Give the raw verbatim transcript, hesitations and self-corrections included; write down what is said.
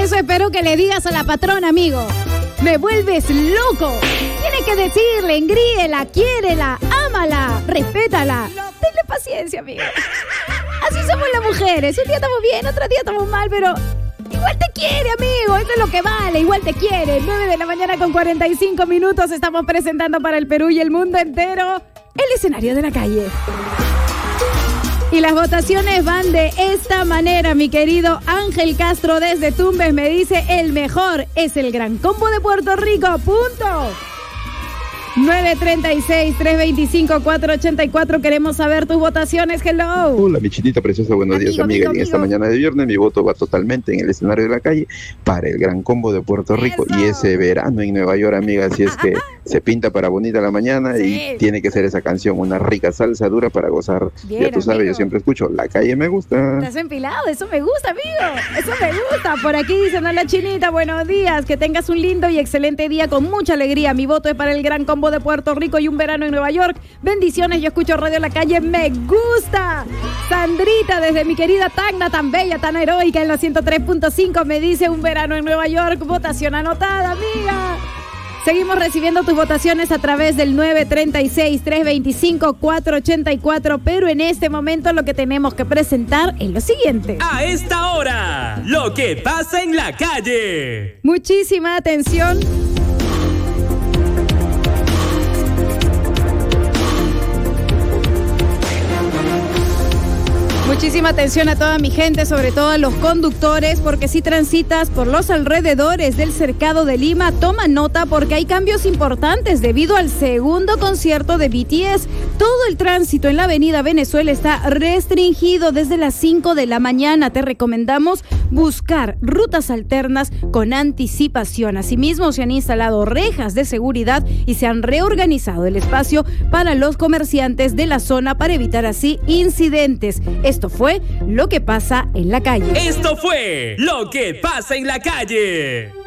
eso espero que le digas a la patrona, amigo. Me vuelves loco. Tiene que decirle, engríela, quiérela, ámala, respétala. Tenle paciencia, amigo. Así somos las mujeres. Un día estamos bien, otro día estamos mal, pero igual te quiere, amigo. Eso es lo que vale, igual te quiere. nueve de la mañana con cuarenta y cinco minutos. Estamos presentando para el Perú y el mundo entero el escenario de la calle. Y las votaciones van de esta manera, mi querido Ángel Castro desde Tumbes me dice: el mejor es el Gran Combo de Puerto Rico, punto. nueve treinta y seis, trescientos veinticinco, cuatrocientos ochenta y cuatro. Queremos saber tus votaciones. Hello. Hola, mi chinita preciosa. Buenos amigo, días, amiga. Amigo, y en esta amigo. mañana de viernes mi voto va totalmente en el escenario de la calle para el Gran Combo de Puerto Rico. Eso. Y ese verano en Nueva York, amiga. Así es que se pinta para bonita la mañana. Sí. Y tiene que ser esa canción, una rica salsa dura para gozar. Bien, ya tú sabes, amigo. yo siempre escucho La Calle Me Gusta. Estás empilado, eso me gusta, amigo. Eso me gusta. Por aquí dicen: hola, chinita, buenos días. Que tengas un lindo y excelente día con mucha alegría. Mi voto es para el Gran Combo de Puerto Rico y un verano en Nueva York. Bendiciones, yo escucho Radio La Calle, me gusta. Sandrita, desde mi querida Tacna, tan bella, tan heroica, en los ciento tres punto cinco, me dice: un verano en Nueva York. Votación anotada, amiga. Seguimos recibiendo tus votaciones a través del nueve treinta y seis, trescientos veinticinco, cuatrocientos ochenta y cuatro, pero en este momento lo que tenemos que presentar es lo siguiente. A esta hora, lo que pasa en la calle. Muchísima atención. Muchísima atención a toda mi gente, sobre todo a los conductores, porque si transitas por los alrededores del Cercado de Lima, toma nota porque hay cambios importantes debido al segundo concierto de B T S. Todo el tránsito en la avenida Venezuela está restringido desde las cinco de la mañana. Te recomendamos buscar rutas alternas con anticipación. Asimismo, se han instalado rejas de seguridad y se han reorganizado el espacio para los comerciantes de la zona para evitar así incidentes. Esto fue lo que pasa en la calle. Esto fue lo que pasa en la calle.